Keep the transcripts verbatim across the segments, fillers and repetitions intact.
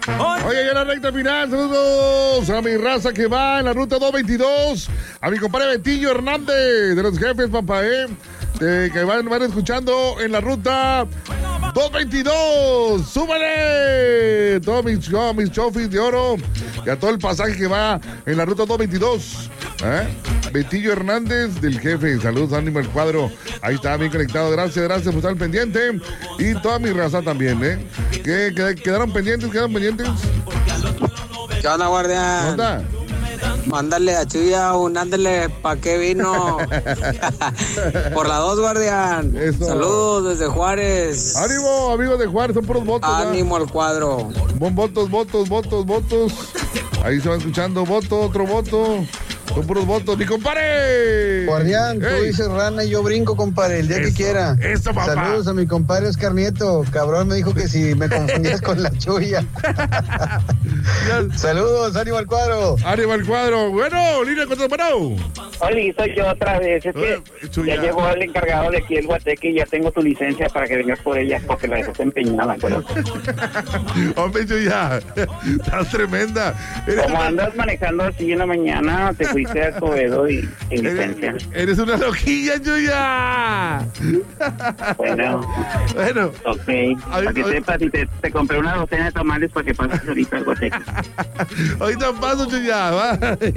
Oye, ya en la recta final, saludos a mi raza que va en la ruta dos veintidós, a mi compadre Betillo Hernández, de los jefes, papá, eh, eh que van, van escuchando en la ruta dos veintidós, ¡súbale! Todos mis, todos mis chofis de oro y a todo el pasaje que va en la ruta dos veintidós, ¿eh? Betillo Hernández del jefe, saludos, ánimo el cuadro, ahí está bien conectado, gracias, gracias por estar pendiente, y toda mi raza también, ¿eh? ¿Qué, qué, ¿Quedaron pendientes? ¿Quedaron pendientes? ¿Qué onda, guardián? ¿Qué onda? Mándale a Chuya un ándale, ¿pa' qué vino? Por la dos, guardián. Eso. Saludos desde Juárez. Ánimo, amigos de Juárez, son puros votos. Ánimo al cuadro. Bon, votos, votos, votos, votos. Ahí se va escuchando, voto, otro voto. Son puros votos, mi compadre. Guardián, tú Ey. dices rana y yo brinco, compadre, el día Eso, que quiera. eso, papá. Saludos a mi compadre Oscar Nieto. Cabrón, me dijo que si me confundías con la Chuya. Saludos, ánimo al cuadro. Ánimo al cuadro. Bueno, línea contra bueno. Oli, soy yo otra vez. Es que Eh, Chuya. ya llegó el encargado de aquí el Guateque y ya tengo tu licencia para que vengas por ella porque la dejaste empeñada. Pero Hombre, ya. Estás tremenda. Eres como una, andas manejando así en la mañana, te fuiste a Escobedo y sin licencia. eres, eres una loquilla, Chuya. Bueno, Bueno. ok. Ay, Para que ay. sepas, y te, te compré una docena de tamales para que pases ahorita al Guateque. Ahorita paso, Chuya. Va.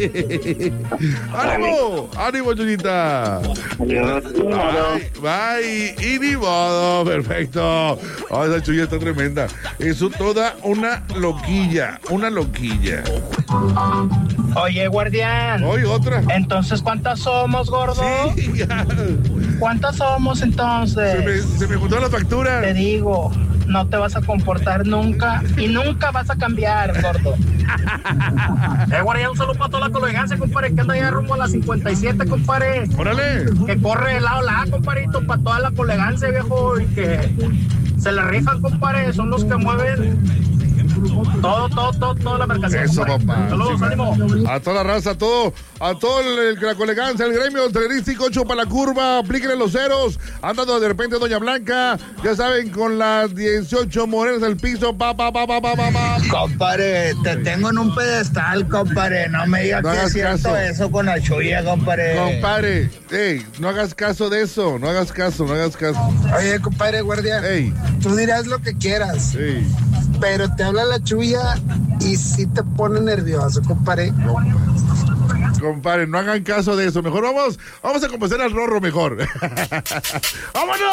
¡Ánimo! ¡Ánimo, Chuyita! Adiós. Bye, bye, y ni modo, perfecto. Oh, esa Chuya está tremenda. Es toda una loquilla, una loquilla. Oye, guardián. Hoy otra. Entonces, ¿cuántas somos, gordo? Sí, ya. ¿Cuántas somos entonces? Se me, se me juntó la factura. Te digo, no te vas a comportar nunca y nunca vas a cambiar, gordo. Eh, guardián, un saludo para toda la colegancia, compadre, que anda ya rumbo a la cincuenta y siete, compadre. Órale. Que corre el lado la A, compadrito, para toda la colegancia, viejo, y que se le rifan, compadre, son los que mueven todo, todo, todo, toda la mercancía. Eso, compadre. papá. Saludos, Sí, ánimo. A toda la raza, a todo, a todo el, la colegancia, el gremio telerístico, ocho para la curva, aplíquenle los ceros, andando de repente Doña Blanca, ya saben, con las dieciocho morenas del piso, pa, pa, pa, pa, pa, pa, pa. Compadre, te tengo en un pedestal, compadre. No me digas No que hagas es cierto caso. eso con la Chuya, compadre. Compadre, ey, no hagas caso de eso, no hagas caso, no hagas caso. Oye, compadre guardián, Ey, tú dirás lo que quieras, ey, pero te habla la Chuya y sí te pone nervioso, compadre. compadre, no hagan caso de eso, mejor vamos, vamos a convencer al Rorro mejor. ¡Vámonos!